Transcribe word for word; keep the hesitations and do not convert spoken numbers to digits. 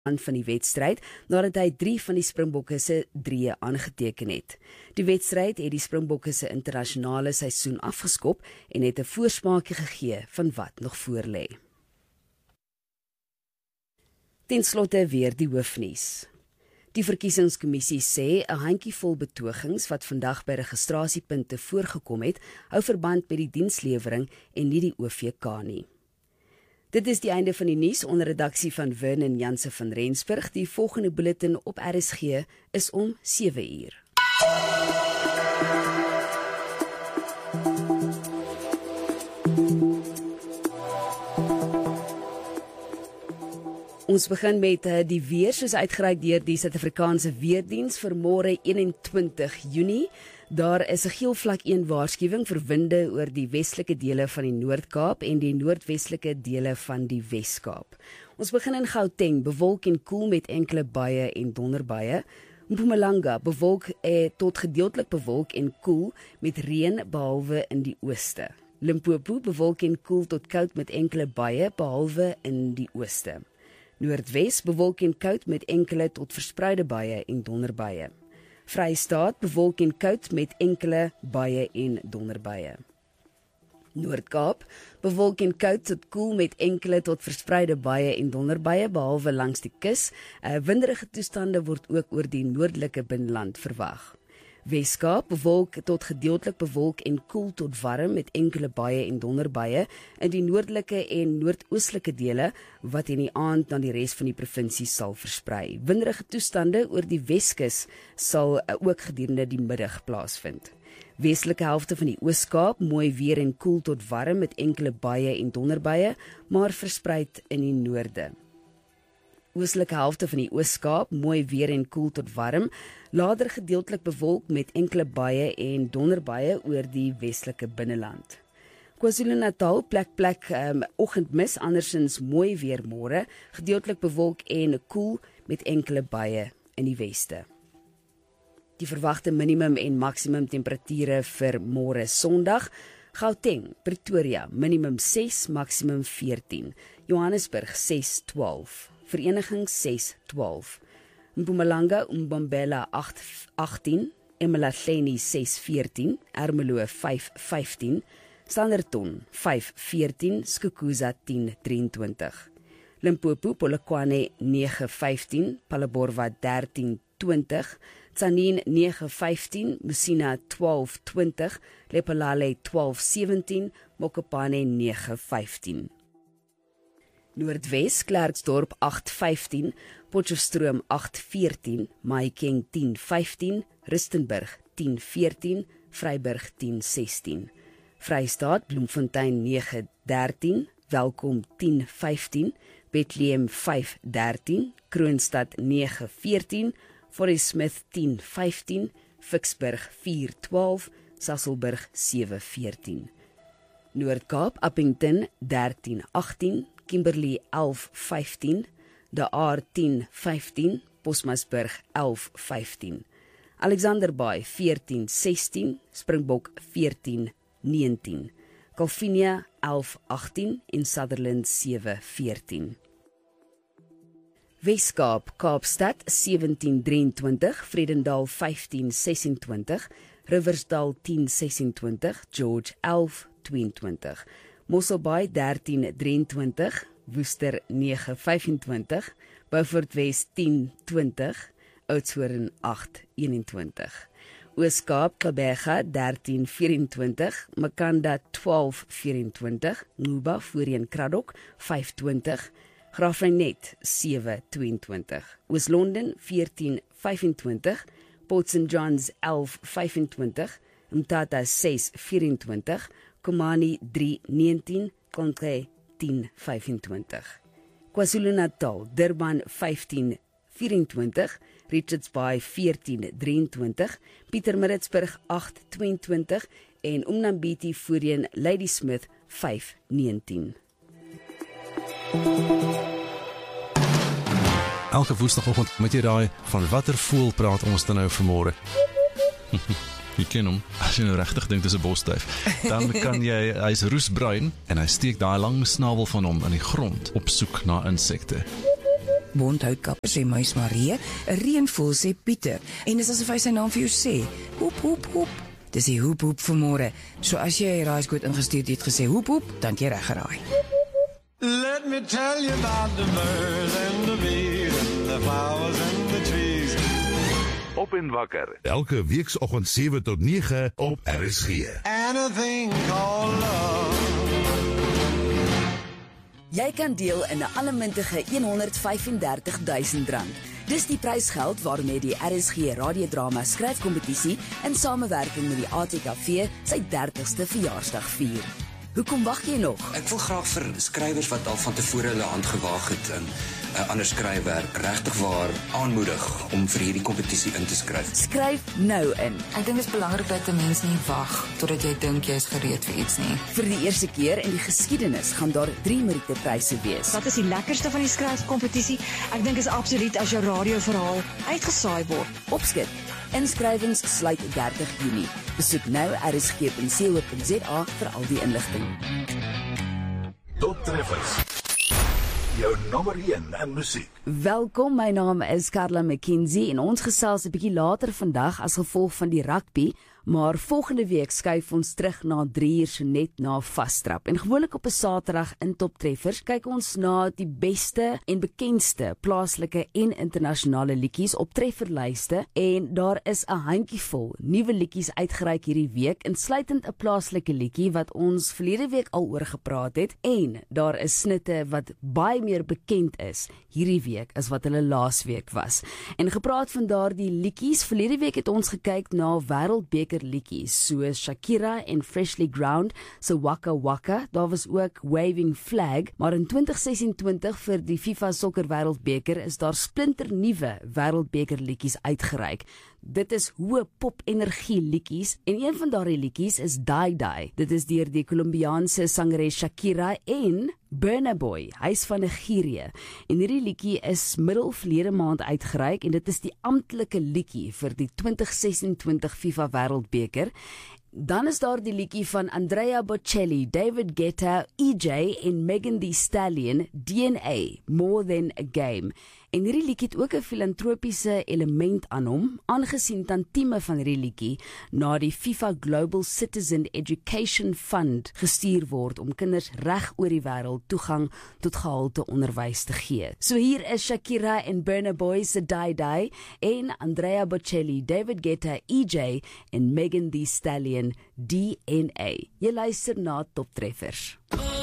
van die wedstryd, nadat hy drie van die Springbokke se drieë aangeteken het. Die wedstryd het die Springbokke se internasionale seisoen afgeskop en het 'n voorsmaakie gegee van wat nog voorlê. Ten slotte weer die hoofnuus. Die verkiesingskommissie sê 'n handjievol betogings wat vandag by registrasiepunte voorgekom het, hou verband met die dienslewering en nie die O V K nie. Dit is die einde van die nuus onder redaksie van Vernon Janse van Rensburg. Die volgende bulletin op R S G is om sewe uur. Ons begin met die weer soos uitgereik deur die Suid-Afrikaanse Weerdiens vir môre eenentwintig Junie. Daar is 'n geel vlak een waarskuwing vir winde oor die westelike dele van die Noord-Kaap en die noordwestelike dele van die Wes-Kaap. Ons begin in Gauteng, bewolk en koel met enkele buie en donderbuie. Mpumalanga, bewolk eh, tot gedeeltelik bewolk en koel met reën behalwe in die ooste. Limpopo, bewolk en koel tot koud met enkele buie behalwe in die ooste. Noordwes, bewolk en koud met enkele tot verspreide buie en donderbuie. Vrystaat, bewolk en koud met enkele buie en donderbuie. Noord-Kaap, bewolk en koud tot koel met enkele tot verspreide buie en donderbuie behalwe langs die kus. Uh, winderige toestande word ook oor die noordelike binneland verwag. Wes-Kaap, bewolk tot gedeeltelik bewolk en koel tot warm met enkele buie en donderbuie in die noordelike en noordoostelike dele wat in die aand na die res van die provinsie sal versprei. Winderige toestande oor die Weskus sal ook gedurende die middag plaasvind. Westelike helfte van die Oos-Kaap, mooi weer en koel tot warm met enkele buie en donderbuie, maar verspreid in die noorde. Oostelike helfte van die Oos-Kaap, mooi weer en koel tot warm, later gedeeltelik bewolk met enkele buie en donderbuie oor die westelike binneland. KwaZulu-Natal, plek plek um, oggendmis, andersins mooi weer môre, gedeeltelik bewolk en koel met enkele buie in die weste. Die verwagte minimum en maksimum temperature vir môre Sondag: Gauteng, Pretoria, minimum ses, maksimum veertien. Johannesburg ses twaalf. Vereniging ses twaalf. Mpumalanga, Mbombela agttien, Emalahleni ses veertien, Ermelo vyf vyftien, Standerton vyf veertien, Skukuza tien drieëntwintig. Limpopo, Polokwane nege vyftien, Phalaborwa dertien twintig, Tzaneen nege vyftien, Musina twaalf twintig, Lephalale twaalf sewentien, Mokopane nege vyftien. Noordwes, Klerksdorp agt vyftien, Potchefstroom agt veertien, Mahikeng tien vyftien, Rustenburg tien veertien, Vryburg tien sestien. Vrystaat, Bloemfontein nege dertien, Welkom tien vyftien, Bethlehem vyf dertien, Kroonstad nege veertien, Forest Smith tien vyftien, Ficksburg vier twaalf, Sasolburg sewe veertien. Noord-Kaap, Appington dertien agttien, Kimberley elf vyftien, De Aar tien vyftien, Bosmasburg elf vyftien, Alexanderbaai veertien sestien, Springbok veertien negentien, Calvinia elf agttien en Sutherland sewe veertien. Wes-Kaap, Kaapstad sewentien drieëntwintig, Vredendal vyftien sesentwintig, Riversdal tien sesentwintig, George elf tweeëntwintig, Mosselbaai dertien drieëntwintig, Woester nege vyfentwintig, Beaufort Wes tien twintig, Oudtshoorn agt eenentwintig. Oos-Kaap, Gqeberha dertien vyfentwintig, Makanda twaalf vyfentwintig, Nguba voorheen Kraddock vyf twintig, Graafrenet sewe tweeëntwintig, Oos-London veertien vyfentwintig, Port Saint John's elf vyfentwintig, Mthatha ses vyfentwintig, Komani drie negentien, Konke tien vyfentwintig. KwaZulu-Natal, Durban vyftien vyfentwintig, Richards Bay veertien drieëntwintig, Pietermaritzburg agt tweeëntwintig en Umnambiti voorheen Ladysmith vyf negentien. Elke woensdagoggend met jy daai van watter voël praat ons dan nou vanmôre? Jy ken hom, as jy nou regtig dink dis 'n bosduif. Dan kan jy, hy's roesbruin en hy steek daai lang snavel van hom in die grond op soek na insekte. Bondhoutkapper sê Muis Marie, 'n reënvoël sê Pieter. En dis asof hy sy naam vir jou sê. Hoep, hoep, hoep. Dis die hoep, hoep vir môre. So as jy raaiskoot ingestuur het gesê hoep, hoep, dan het jy reg geraai. Let me tell you about the birds and the bees and the flowers and the trees. Op en wakker. Elke weekoggend sewe tot nege op R S G. And a thing called love. Jy kan deel in 'n allemintige honderdvyfendertig duisend rand. Dis die prysgeld waarmee die R S G radiodrama skryfkompetisie in samewerking met die A T K V sy dertigste verjaarsdag vier. Hoekom wag jy nog? Ek wil graag vir skrywers wat al van tevore hulle hand gewaag het in 'n uh, ander skryfwerk regtig waar aanmoedig om vir hierdie kompetisie in te skryf. Skryf nou in. Ek dink dit is belangrik dat 'n mens nie wag totdat jy dink jy is gereed vir iets nie. Vir die eerste keer in die geskiedenis gaan daar drie Meritepryse wees. Wat is die lekkerste van die skryfkompetisie? Ek dink is absoluut as jou radioverhaal uitgesaai word. Opskik. Inskrywings sluit dertig Junie. Besoek nou r s g punt co punt z a vir al die inligting. Top treffers. Jou nommer een in musiek. Welkom, my naam is Carla McKenzie en ons gesels 'n bietjie later vandag as gevolg van die rugby, maar volgende week skuif ons terug na drie uur so net na vastrap. En gewoonlik op 'n Saterdag in Top Treffers kyk ons na die beste en bekendste plaaslike en internasionale liedjies op trefferlyste en daar is 'n handjievol nuwe liedjies uitgereik hierdie week, insluitend 'n plaaslike liedjie wat ons verlede week al oor gepraat het en daar is snitte wat baie meer bekend is hierdie week as wat hulle laas week was. En gepraat van daardie liedjies, verlede week het ons gekyk na wêreldbeker liedjies soos Shakira en Freshly Ground se Waka Waka. Daar was ook Waving Flag, maar in twintig sesentwintig vir die FIFA Sokker Wêreldbeker is daar splinternuwe wêreldbeker liedjies uitgereik. Dit is hoë pop energie liedjies en een van daardie liedjies is Die Die. Dit is deur die Kolumbiaanse sangeres Shakira en Burna Boy, hy's van Nigerië. En hierdie liedjie is middel verlede maand uitgereik en dit is die amptelike liedjie vir die twintig sesentwintig FIFA Wêreldbeker. Dan is daar die liedjie van Andrea Bocelli, David Guetta, E J en Megan Thee Stallion, D N A, More Than a Game. En hierdie liedjie het ook 'n filantropiese element aan hom, aangesien tantieme van hierdie liedjie na die FIFA Global Citizen Education Fund gestuur word om kinders reg oor die wêreld toegang tot gehalte onderwys te gee. So hier is Shakira en Burna Boy se Die Die en Andrea Bocelli, David Guetta, E J en Megan Thee Stallion, D N A. Jy luister na Top Treffers.